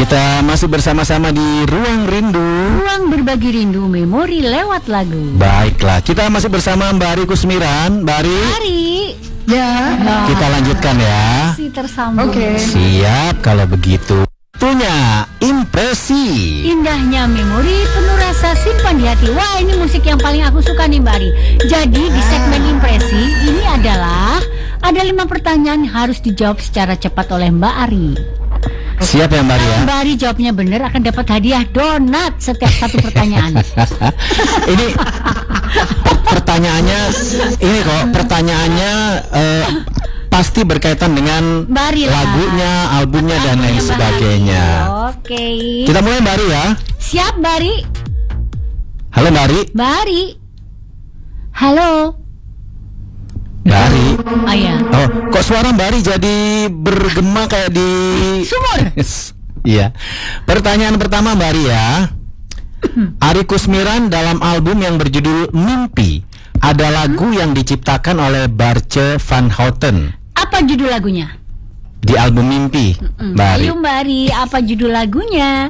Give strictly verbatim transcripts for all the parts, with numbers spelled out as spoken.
Kita masih bersama-sama di Ruang Rindu, ruang berbagi rindu memori lewat lagu. Baiklah, kita masih bersama Mbak Ari Kusmiran. Mbak Ari, Ari. Ya. Nah, kita lanjutkan ya. masih tersambung. Oke. Siap kalau begitu. Punya impresi. Indahnya memori penuh rasa simpan di hati. Wah, ini musik yang paling aku suka nih Mbak Ari. Jadi di segmen impresi ini adalah ada lima pertanyaan harus dijawab secara cepat oleh Mbak Ari. Siap ya Mbak Ari ya? Mbak Ari jawabnya benar akan dapat hadiah donat setiap satu pertanyaan. Ini pertanyaannya, ini kok pertanyaannya eh, pasti berkaitan dengan Mbak Ari lah. lagunya, albumnya dan lain Mbak Ari. sebagainya. Oke. Kita mulai Mbak Ari ya. Siap Mbak Ari. Halo Mbak Ari. Mbak Ari. Halo. Mbak Ari. Oh ya. Oh, kok suara Mbak Ari jadi bergema kayak di Sumur. Iya. Pertanyaan pertama Mbak Ari ya. Ari Kusmiran dalam album yang berjudul Mimpi ada lagu yang diciptakan oleh Barce van Houten. Apa judul lagunya? Di album Mimpi, Mm, Mbak Ari. Ayo Mbak Ari, apa judul lagunya?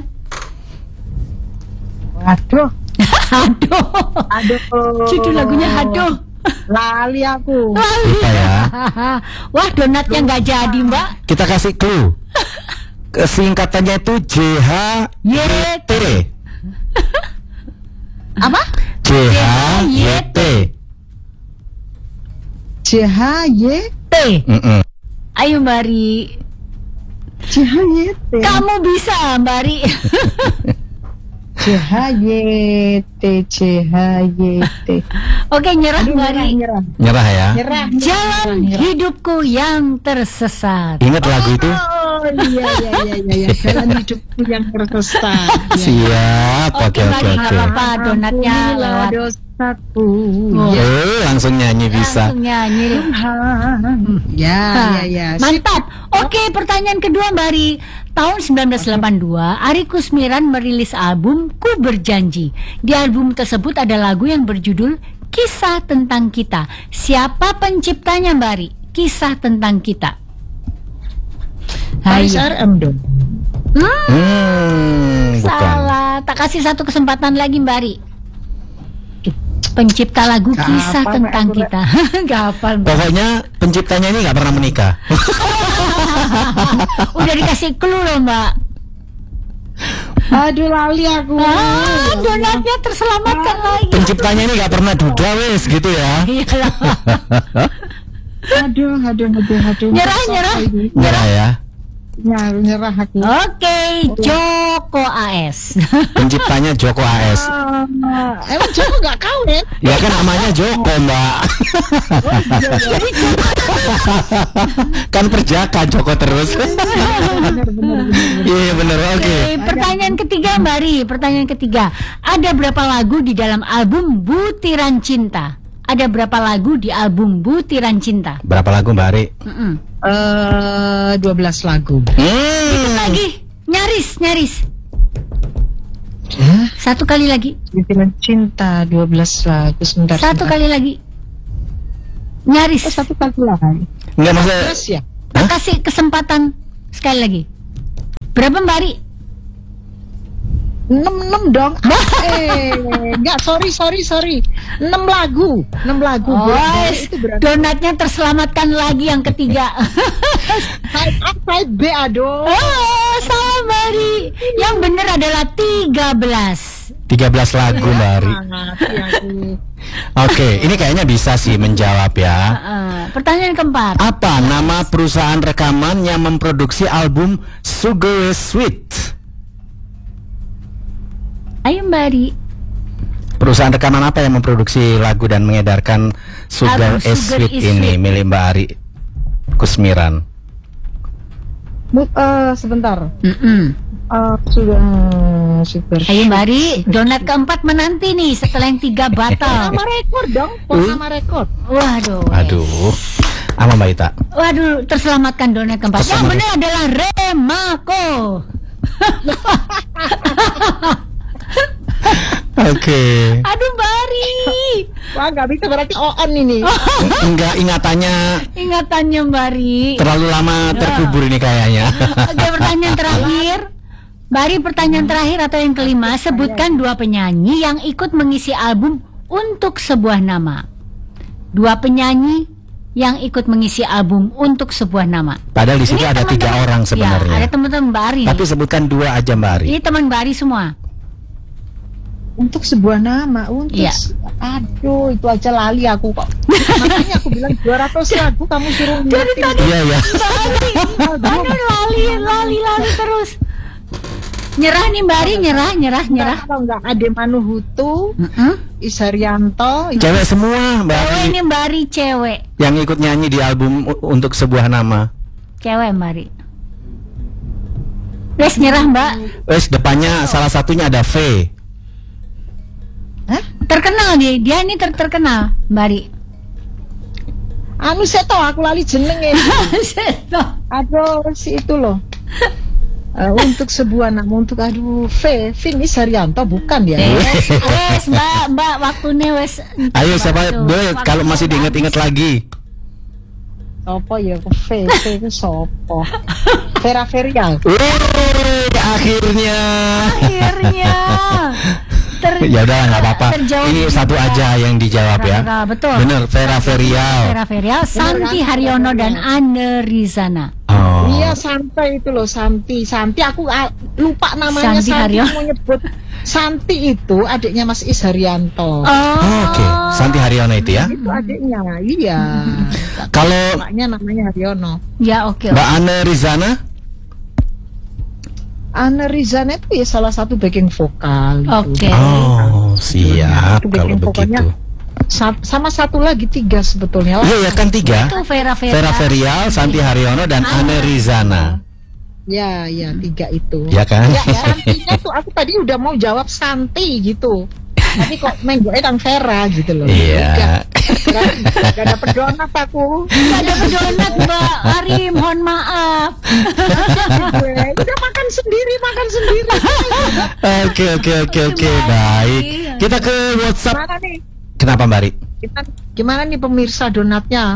Aduh, Aduh. aduh. Judul lagunya aduh. Lali aku. Lupa ya. Wah, donatnya nggak jadi Mbak. Kita kasih clue. Singkatannya itu J H Y T. Apa? J H Y T. C H Y T. Mm-mm. Ayo Mbak Ari. C H Y T. Kamu bisa Mbak Ari. C H Y T C H Y T. Oke, nyerah Aduh, Mbak Ari. nyerah, Nyerah ya. nyerah. Jalan nyerah. hidupku yang tersesat. Ingat lagu itu? Oh iya iya iya iya. iya. Jalan hidupku yang tersesat. Siap. Oke Mbak oke Ari, oke. nggak apa-apa, donatnya Ampunilah lewat. dosaku. Oh. Ya. Eh, langsung nyanyi bisa. Langsung nyanyi. Ya Hah, ya ya. Mantap. Oke, pertanyaan kedua Mbak Ari. Tahun sembilan belas delapan puluh dua, Ari Kusmiran merilis album Ku Berjanji. Di album tersebut ada lagu yang berjudul Kisah Tentang Kita. Siapa penciptanya Mbak Ari? Kisah Tentang Kita. Paris Ayo. R M dong. Hmm, Hmm, bukan. salah. Tak kasih satu kesempatan lagi Mbak Ari. Pencipta lagu Gak Kisah hafal, Tentang Mbak. Kita. Gak hafal Mbak. Pokoknya penciptanya ini nggak pernah menikah. Udah dikasih clue loh Mbak. Aduh lali aku. Ah, donatnya terselamatkan lagi. Penciptanya ini nggak pernah duda wes gitu ya. Iyalah. Aduh aduh aduh aduh. Nyerah, nyerah. Nyerah ya. Nyerah, nyerah aku. Oke, Joko A S. Penciptanya Joko A S. Ah, emang Joko nggak kawin? Ya kan namanya Joko Mbak. Kan perjaka Joko terus. Bener bener bener. Iya bener oke. Oke, pertanyaan ketiga Mbak Ri. Pertanyaan ketiga. Ada berapa lagu di dalam album Butiran Cinta? Ada berapa lagu di album Butiran Cinta? Berapa lagu Mbak Ari? Mm-mm. Eh, dua belas lagu. Hmm. Lagi, nyaris, nyaris. Hah? Satu kali lagi. Butiran Cinta dua belas lagu sebentar. Satu sebentar. kali lagi. Nyaris. Oh, satu kali lagi. Enggak maksudnya. Terus ya. Tak kasih kesempatan sekali lagi. Berapa Mbak Ri? enam enam dong. eh, enggak, sorry sorry sorry. enam lagu. enam lagu. Oh, Boleh, itu berarti donatnya terselamatkan lagi yang ketiga. side A side B aduh. Oh, salah Mbak Ri. Yang benar adalah tiga belas. tiga belas lagu Mbak Ari. Mati aku. Oke, ini kayaknya bisa sih menjawab ya. Uh, pertanyaan keempat. Apa nama perusahaan rekaman yang memproduksi album Sugar Sweet? Ayo Mbak Ri. Perusahaan rekaman apa yang memproduksi lagu dan mengedarkan Sugar Album is Sugar Sweet is ini Sweet. milik Mbak Ari Kusmiran? Bu, eh, sebentar. Mm-mm. Eh, sudah super. Ayo Mbak Ri, donat keempat menanti nih setelah yang tiga batal. Sama rekor dong, pos sama rekor. Waduh. Aduh, apa Mbak Ita? Waduh, terselamatkan donat keempat. Yang Terselamat. benar adalah Remako. Oke. Aduh Mbak Ri. Wah, nggak bisa berarti on ini. Enggak, ingatannya Ingatannya Mbak Ri. terlalu lama terkubur ini kayaknya. Oke, pertanyaan terakhir. Bari, pertanyaan terakhir atau yang kelima, sebutkan dua penyanyi yang ikut mengisi album Untuk Sebuah Nama. Dua penyanyi yang ikut mengisi album Untuk Sebuah Nama. Padahal di situ Ini ada tiga teman-teman- orang Ya, sebenarnya. ada teman-teman Mbak Ari. Tapi sebutkan dua aja Mbak Ari. Ini teman Mbak Ari semua. Untuk sebuah nama, untuk Iya. se- aduh itu aja lali aku kok. Makanya aku bilang dua ratus lagu kamu suruh ngingetin. Iya ya. Aduh, lali, lali, lali terus. Nyerah nih Mbak Ari, nyerah, nyerah, nyerah. Kalau nggak Ade Manuhutu, Mm-mm. Isarianto, Cewek semua Mbak Cewek Ari ini Mbak Ari, cewek. yang ikut nyanyi di album U- Untuk Sebuah Nama. Cewek Mbak Ari. Wes, nyerah Mbak. Wes depannya salah satunya ada V. Hah? Terkenal dia, dia ini ter terkenal Mbak Ari. anu seto aku lali jenenge. Seto. Aduh si itu loh. Eh, untuk sebuah nama, untuk aduh V, Vin Isarianto bukan ya? Wes, wes Mbak, Mbak waktunya wes. Ayo siapa Waktu- Boy, waktunya kalau masih udah diinget-inget lagi. Sopo ya ke V, V itu sopo? Vera Verial. Wih, akhirnya. Akhirnya. Ter Ya udah nggak apa-apa. terjawab Ini juga. satu aja yang dijawab ya. Vera, betul. Bener, Vera Verial. Vera Verial, Santi Haryono dan Anne Rizana. Oh. Iya Santi itu loh Santi, Santi aku ah, lupa namanya Santi Santi, Haryono. mau nyebut Santi itu adiknya Mas Isarianto. Oh, Oh, Oke, Santi Haryono itu ya. Itu adiknya, iya. Kalau Maknya namanya Haryono. Ya oke. Mbak Anne Rizana, Anne Rizana itu ya salah satu backing vokal. gitu. Oke. oh siap Itu kalau backing vokalnya begitu. Sa- sama satu lagi tiga sebetulnya. Iya ya kan tiga. Itu Vera Verial. Vera Verial, Santi Haryono dan Anne Rizana. Ya, ya tiga itu. Ya kan? Ya, Santinya tuh aku tadi udah mau jawab Santi gitu. Tapi kok menggoknya tang Vera gitu loh. Iya. Gak, gak dapet donat aku. Gak ada donat Mbak Ari, mohon maaf. Gue udah makan sendiri, makan sendiri. Oke oke oke oke baik. Kita ke WhatsApp. Gimana nih? Kenapa Mbak Ri? Gimana, gimana nih pemirsa donatnya?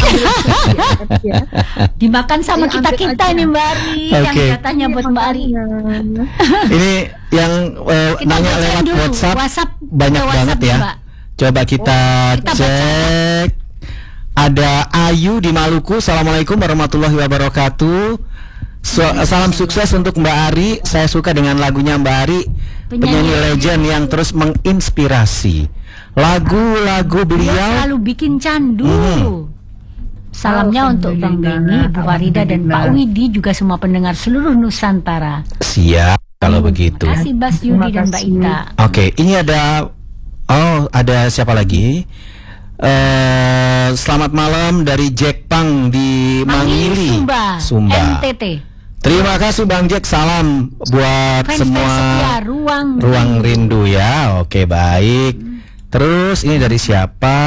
Ya. Dimakan sama Iya, kita ambil kita aja. nih Mbak Ari, Oke. yang katanya buat Mbak Ari. Ini yang eh, Kita nanya bacain lewat dulu. WhatsApp, WhatsApp, banyak ada banget WhatsApp ya. nih, Mbak. Coba kita, Kita baca. cek. Ada Ayu di Maluku. Assalamualaikum warahmatullahi wabarakatuh. So- salam sukses untuk Mbak Ari. Saya suka dengan lagunya Mbak Ari, Penyanyi. penyanyi legend yang terus menginspirasi. Lagu-lagu Dia beliau. selalu bikin candu. Hmm. Salamnya untuk Bang Beni, Bu Farida dan Pak Widi, juga semua pendengar seluruh Nusantara. Siap kalau begitu. Terima kasih Bas Yudi dan Mbak Ita. Oke, ini ada oh ada siapa lagi? Eh selamat malam dari Jack Pang di Mangili, Sumba, Sumba. N T T. Terima kasih Bang Jack, salam buat Fans semua setia ruang. ruang rindu ya. Oke baik. Terus ini dari siapa?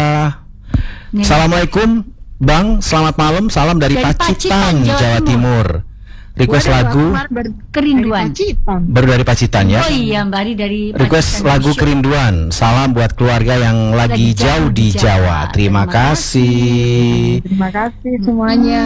Nih. Assalamualaikum Bang, selamat malam. Salam dari, Dari Pacitan, Pacitan, Jawa Jawa Timur. Request lagu Kerinduan. baru dari Pacitan ya. Oh iya Mbak Ari dari Request Pacitan. lagu Kerinduan. Salam buat keluarga yang lagi, Lagi jauh di Jawa. Terima, Terima kasih. Terima kasih semuanya.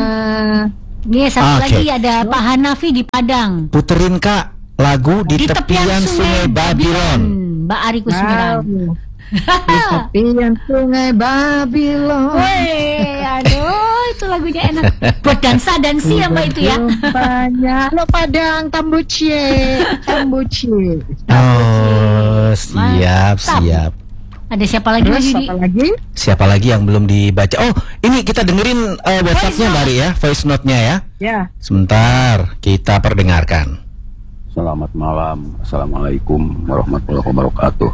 Nih satu Oke. lagi ada Pak Hanafi di Padang. Puterin Kak lagu di, tepian, Sungai Babylon. Mbak Ari Kusmiran. Di tepian Sungai Babylon. Woi, aduh itu lagunya enak. Buat dansa dansi ya Mbak itu ya. Banyak lo Padang Tambucie, Tambucie. Oh, siap, Mantap. siap. Ada siapa lagi Terus Mas Yudi? apa lagi? Siapa lagi yang belum dibaca? Oh, ini kita dengerin uh, WhatsApp-nya Voice Mbak Ri ya, voice note-nya ya. Ya. Sebentar, kita perdengarkan. Selamat malam, assalamualaikum warahmatullahi wabarakatuh.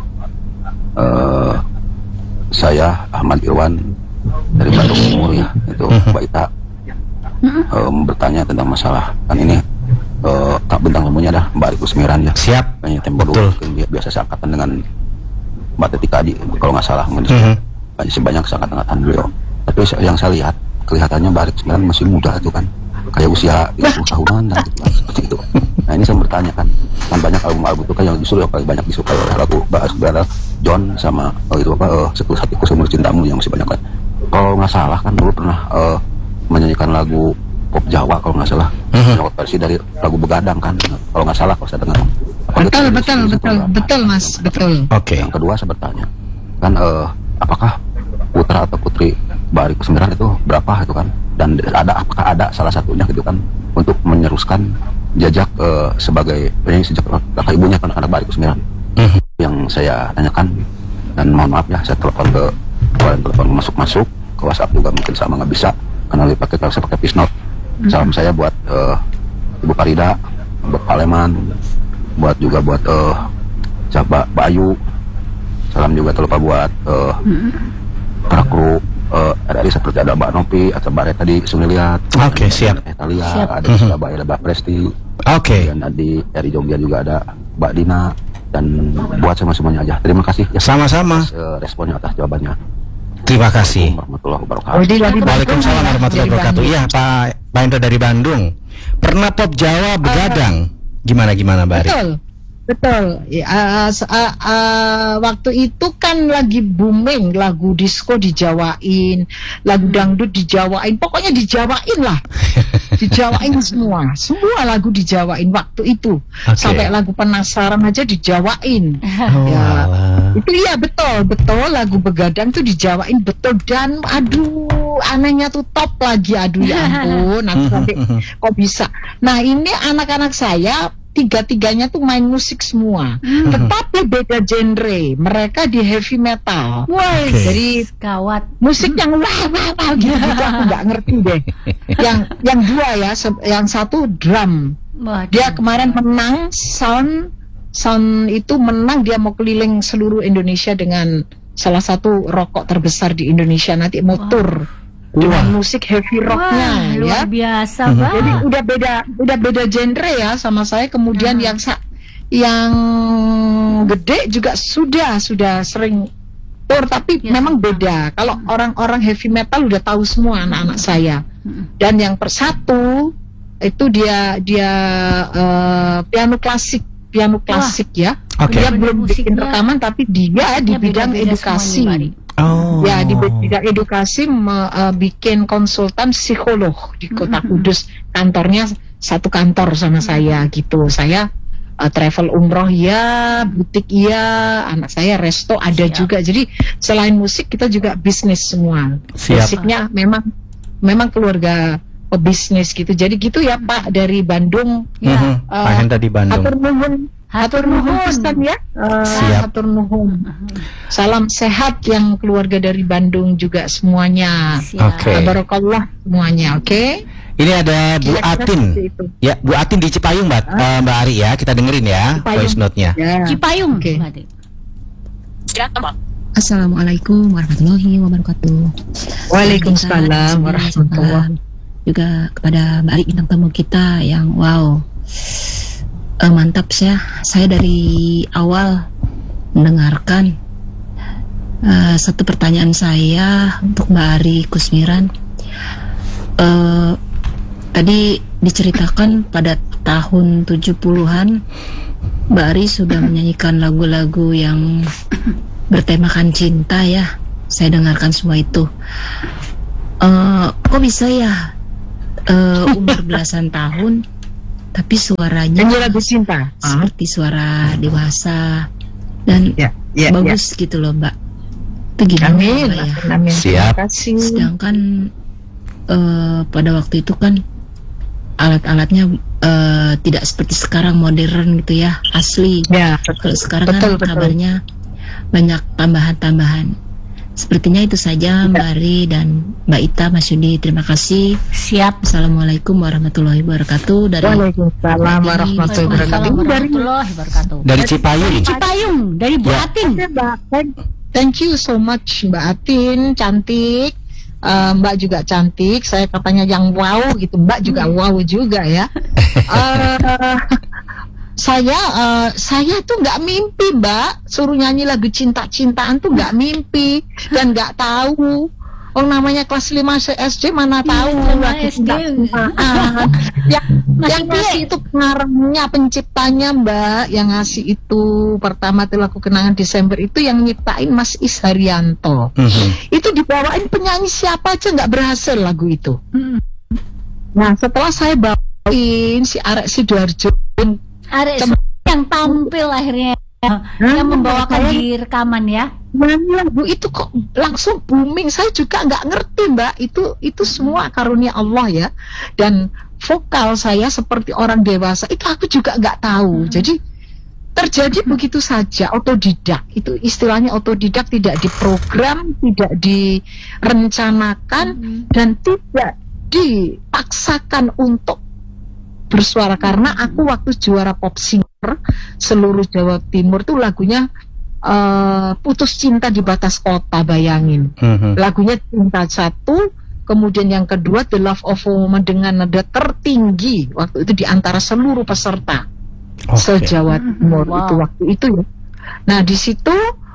Eh, saya Ahmad Irwan dari Bandung Timur ya, itu Mbak Ita eh, bertanya tentang masalah kan ini eh, tak bentang ilmunya dah Mbak Ari Kusmiran ya. Siap. Kayaknya tempo dulu Betul. mungkin dia biasa seangkatan dengan Mbak Teti Kadi kalau nggak salah mungkin Mhm. banyak sebanyak seangkatan beliau. Tapi yang saya lihat kelihatannya Mbak Ari Kusmiran masih muda itu kan, kayak usia tiga puluh tahunan dan gitu, kan, seperti itu. Nah ini saya bertanya kan, kan banyak album-album itu kan yang justru yang paling banyak disukai oleh lagu Mbak Kusmiran, John sama oh, itu apa uh, Setelah Hatiku Seumur Cintamu yang masih banyak kan. Kalau nggak salah kan dulu pernah uh, menyanyikan lagu pop Jawa kalau nggak salah. Mhm. Lewat versi dari lagu Begadang kan, kalau nggak salah kalau saya dengar. Apa Betul, itu- betul, itu betul, program? betul, Mas, betul. Oke. Yang kedua saya bertanya, kan eh, apakah putra atau putri Mbak Ari Kusmiran itu berapa itu kan? Dan ada apakah ada salah satunya gitu kan untuk meneruskan jejak eh, sebagai penyanyi sejak kakak ibunya kan anak Mbak Ari Kusmiran? Mhm. Yang saya tanyakan, dan mohon maaf ya saya telepon ke kalian, telepon masuk-masuk ke WhatsApp juga mungkin sama nggak bisa karena lebih pakai kalau saya pakai Peace Note. Salam saya buat eh, Ibu Farida, buat Pak Leman, buat juga buat eh Mbak Mbak Ayu. Salam juga terlupa buat eh para kru eh ada di seperti ada Mbak Nopi atau Mbak Reta di Suniliat. Oke, siap. Italia, Siap. ada di Surabaya ada Mbak Presti. Oke. Dan di dari Jogja juga ada Mbak Dina, dan buat semua semuanya aja. Terima kasih ya Sama-sama. atas eh, responnya, atas jawabannya. Terima kasih. Warahmatullahi wabarakatuh. Odi dari Bandung. Waalaikumsalam warahmatullahi Dari wabarakatuh. Bandung. Iya, Pak Pak Hendra dari Bandung. Pernah pop Jawa Begadang. Gimana gimana, Mbak Ari? Betul, betul. Ya, uh, s- uh, uh, waktu itu kan lagi booming lagu disco dijawain, lagu dangdut dijawain, pokoknya dijawain lah, dijawain semua, semua lagu dijawain waktu itu. Oke. Sampai lagu penasaran aja dijawain. Oh, Ya. alah. Itu iya betul, betul lagu Begadang tuh dijawain betul, dan aduh anehnya tuh top lagi, aduh ya ampun, aku sampai kok bisa. Nah ini anak-anak saya tiga-tiganya tuh main musik semua, tetapi beda genre. Mereka di heavy metal. Wah, Oke. Jadi gawat. musik yang wah wah wah gitu, gitu aku nggak ngerti deh. Yang yang dua ya, se- yang satu drum. Waduh. Dia kemarin menang sound sound itu menang, dia mau keliling seluruh Indonesia dengan salah satu rokok terbesar di Indonesia, nanti mau tour dengan musik heavy rocknya Wah, ya. luar biasa, Mhm. Pak. Jadi udah beda udah beda genre ya sama saya. Kemudian Hmm. yang sa yang gede juga sudah sudah sering tour, tapi Ya, memang sama. beda. Kalau orang-orang heavy metal udah tahu semua anak-anak saya. Mhm. Dan yang persatu itu dia dia eh, piano klasik, piano klasik ya. Oke. Dia belum bikin Musiknya- rekaman, tapi dia di Musiknya bidang beda-beda edukasi. semuanya, Mbak Ari. Oh. Ya, di bidang edukasi me- eh, bikin konsultan psikolog di Kota Kudus. Kantornya satu kantor sama saya gitu. Saya eh, travel umroh ya, butik iya, anak saya resto ada Siap. juga. Jadi selain musik kita juga bisnis semua. Siap. Basicnya memang memang keluarga pebisnis gitu. Jadi gitu ya Pak dari Bandung. Mhm. Eh, Pak Hendra di Bandung. Hatur nuhun, hatur nuhun Ustaz ya. Eh, Siap. hatur nuhun. Salam sehat yang keluarga dari Bandung juga semuanya. Siap. Oke. Barakallah semuanya, oke? Ini ada Bu Kira-kira Atin. seperti itu. Ya, Bu Atin di Cipayung, Mbak. Eh, Mbak Ari ya, kita dengerin ya Cipayung. voice note-nya. Ya. Cipayung, Oke. Mbak Ari. Assalamualaikum warahmatullahi wabarakatuh. Waalaikumsalam warahmatullahi. Juga kepada Mbak Ari bintang tamu kita yang wow, Eh, mantap ya. Saya dari awal mendengarkan. Eh, satu pertanyaan saya untuk Mbak Ari Kusmiran. Eh, tadi diceritakan pada tahun tujuh puluhan Mbak Ari sudah menyanyikan lagu-lagu yang bertemakan cinta ya. Saya dengarkan semua itu. Eh, kok bisa ya eh, umur belasan tahun tapi suaranya Nyanyi lagu cinta. Ah, seperti suara dewasa dan ya, ya, bagus gitu loh Mbak. Itu ya. gimana Amin, Mbak ya? amin. Siap. Terima kasih. Sedangkan eh, pada waktu itu kan alat-alatnya eh, tidak seperti sekarang modern gitu ya, asli. Ya, Kalau sekarang betul, kan betul. kabarnya banyak tambahan-tambahan. Sepertinya itu saja Mbak Ari dan Mbak Ita, Mas Yudi. Terima kasih. Siap. Assalamualum warahmatullahi wabarakatuh. Dari Waalaikumsalam warahmatullahi wabarakatuh. Waalaikumsalam Ini dari warahmatullahi wabarakatuh. Dari Cipayung. Cipayung, dari Bu Ya. Atin. Oke, Mbak. Thank- Thank you so much Mbak Atin, cantik. Eh, Mbak juga cantik. Saya katanya yang wow gitu. Mbak juga wow juga ya. Eh, saya eh, saya tuh nggak mimpi Mbak, suruh nyanyi lagu cinta-cintaan tuh nggak mimpi dan nggak tahu. Oh namanya kelas lima S D mana tahu sama lagu S D. cinta-cintaan. yang Masih yang ngasih piye? itu pengarangnya, penciptanya Mbak, yang ngasih itu pertama tuh lagu Kenangan Desember itu yang nyiptain Mas Is Haryanto. Mhm. Itu dibawain penyanyi siapa aja nggak berhasil lagu itu. Nah, setelah saya bawain si Arek Sidoarjo Arek Tem- yang tampil akhirnya yang membawakan di rekaman ya. nyanyi lagu itu kok langsung booming. Saya juga nggak ngerti, Mbak. Itu itu semua karunia Allah ya. Dan vokal saya seperti orang dewasa itu aku juga nggak tahu. Jadi terjadi begitu saja, otodidak. Itu istilahnya otodidak, tidak diprogram, tidak direncanakan, dan tidak dipaksakan untuk bersuara. Karena aku waktu juara pop singer seluruh Jawa Timur tuh lagunya uh, Putus Cinta di Batas Kota, bayangin. Mhm. Lagunya Cinta Satu, kemudian yang kedua The Love of a Woman dengan nada tertinggi waktu itu di antara seluruh peserta Oke. se-Jawa Timur. Wow. Itu waktu itu ya. Nah di situ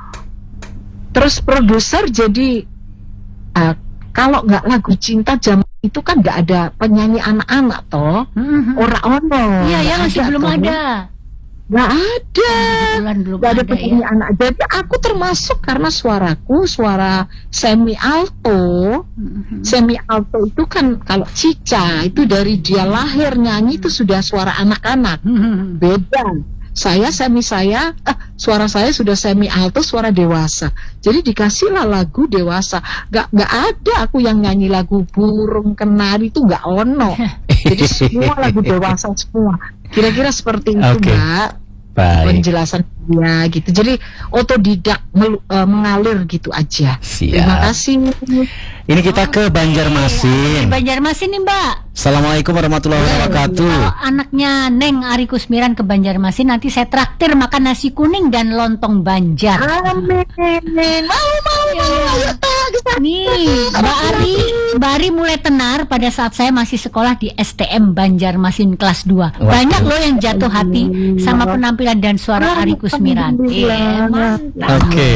terus produser jadi uh, kalau nggak lagu cinta zaman itu kan nggak ada penyanyi anak-anak toh, Mhm. ora ono. Iya ya, nggak masih belum toh. ada. Nggak ada. Bulan belum Gak ada ada penyanyi ya. anak. Jadi aku termasuk karena suaraku suara semi alto. Mhm. Semi alto itu kan kalau Cica itu dari dia lahir nyanyi itu sudah suara anak-anak. Mhm. Beda. Saya semi saya, ah, suara saya sudah semi alto, suara dewasa. Jadi dikasihlah lagu dewasa. Gak gak ada aku yang nyanyi lagu burung kenari itu gak ono. Jadi semua lagu dewasa semua. Kira-kira seperti itu, Oke. Mbak. Baik. Penjelasan dia gitu. Jadi otodidak melu- eh, mengalir gitu aja. Terima Siap. kasih. Ini kita ke Di Banjarmasin. Banjarmasin nih Mbak. Assalamualaikum warahmatullahi wabarakatuh. Kalau anaknya Neng Ari Kusmiran ke Banjarmasin, nanti saya traktir makan nasi kuning dan lontong Banjar. Amin. Mau mau mau. Ayo toh, kita. Nih, Mbak Ari, Mbak Ari mulai tenar pada saat saya masih sekolah di S T M Banjarmasin kelas dua. Waduh. Banyak loh yang jatuh hati sama penampilan dan suara Ari Kusmiran. Eh, mantap. Oke.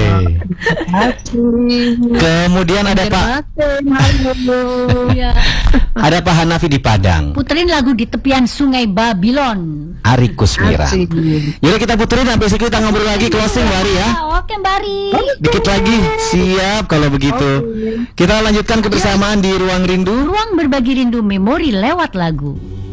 Kasih. Kemudian ada Pak Halo. Iya. ada Pak Hanafi di Padang. Puterin lagu di tepian Sungai Babilon. Ari Kusmiran. Asik. Yaudah kita puterin, habis itu kita ngobrol lagi, closing Mbak Ari ya. Ah, oke Mbak Ari. Dikit lagi, siap kalau begitu. Kita lanjutkan kebersamaan di Ruang Rindu. Ruang berbagi rindu memori lewat lagu.